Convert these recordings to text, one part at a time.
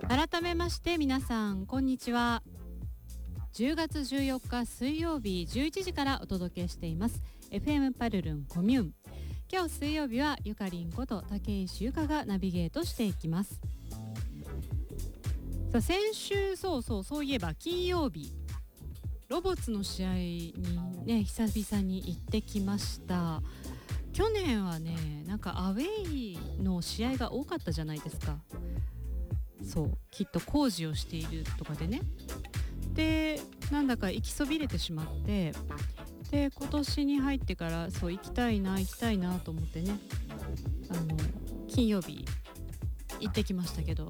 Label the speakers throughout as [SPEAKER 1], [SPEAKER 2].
[SPEAKER 1] 改めまして皆さんこんにちは。10月14日水曜日11時からお届けしています FM パルルンコミューン。今日水曜日はゆかりんこと竹石ゆかがナビゲートしていきます。さあ先週そういえば金曜日ロボッツの試合にね久々に行ってきました。去年はねなんかアウェイの試合が多かったじゃないですか。そうきっと工事をしているとかでね。でなんだか行きそびれてしまって、で今年に入ってからそう行きたいなと思ってね、金曜日行ってきましたけど、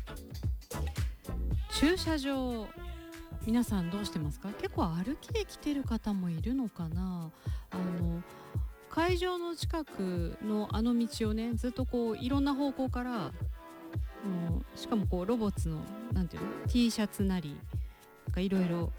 [SPEAKER 1] 駐車場皆さんどうしてますか？結構歩きで来てる方もいるのかな。会場の近くのあの道をねずっとこういろんな方向からしかもこうロボッツのなんていうの T シャツなりなんかいろいろ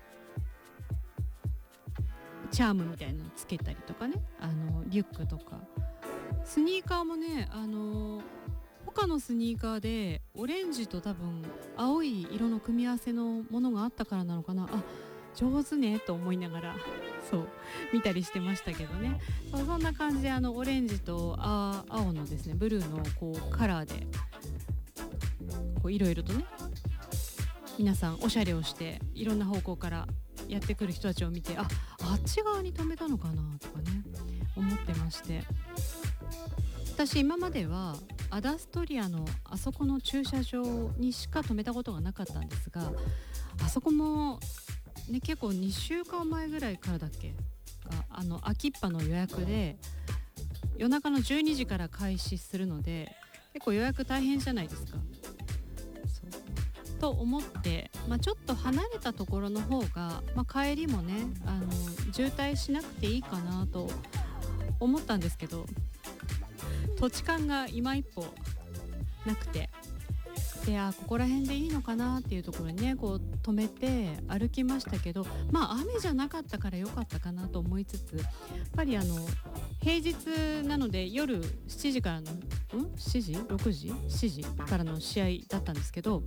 [SPEAKER 1] チャームみたいなのつけたりとかね、リュックとかスニーカーもね他のスニーカーでオレンジと多分青い色の組み合わせのものがあったからなのかな。上手ねと思いながらそう見たりしてましたけどね。そんな感じでオレンジと青のですねブルーのこうカラーでこういろいろとね皆さんおしゃれをしていろんな方向からやってくる人たちを見てあっち側に止めたのかなとかね思ってまして、私今まではアダストリアのあそこの駐車場にしか止めたことがなかったんですが、あそこも、ね、結構2週間前ぐらいからだっけが秋っぱの予約で夜中の12時から開始するので結構予約大変じゃないですか。そうと思って、ちょっと離れたところの方が、帰りもね渋滞しなくていいかなと思ったんですけど、土地勘が今一歩なくて、でここら辺でいいのかなっていうところにねこう止めて歩きましたけど、雨じゃなかったから良かったかなと思いつつ、やっぱり平日なので夜7時からの7時6時7時からの試合だったんですけど、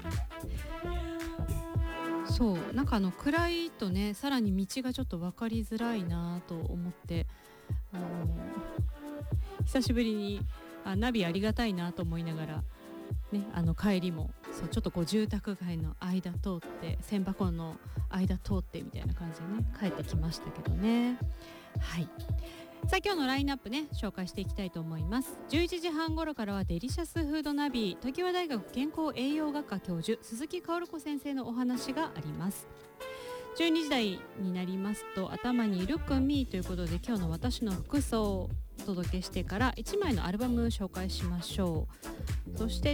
[SPEAKER 1] そうなんか暗いとねさらに道がちょっと分かりづらいなと思って、久しぶりにナビありがたいなと思いながらね、帰りもそうちょっとこう住宅街の間通って千波湖の間通ってみたいな感じでね帰ってきましたけどね。はい、さあ今日のラインナップね紹介していきたいと思います。11時半頃からはデリシャスフードナビ、常盤大学健康栄養学科教授鈴木薫子先生のお話があります。12時台になりますと頭にルックミーということで今日の私の服装をお届けしてから1枚のアルバム紹介しましょう。そして